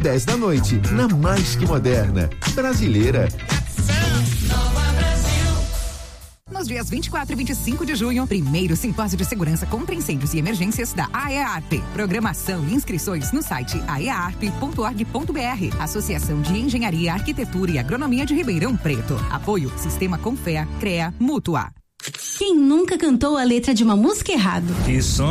10 da noite, na Mais Que Moderna, Brasileira. Nos dias 24 e 25 de junho, primeiro simpósio de segurança contra incêndios e emergências da AEARP. Programação e inscrições no site aearp.org.br. Associação de Engenharia, Arquitetura e Agronomia de Ribeirão Preto. Apoio Sistema Confea, CREA, Mútua. Quem nunca cantou a letra de uma música errado? Que som